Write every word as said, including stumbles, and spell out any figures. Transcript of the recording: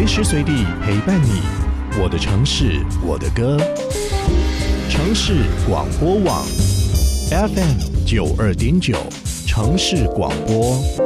时随地陪伴你，我的城市，我的歌。城市广播网 F M 九二点九，城市广播。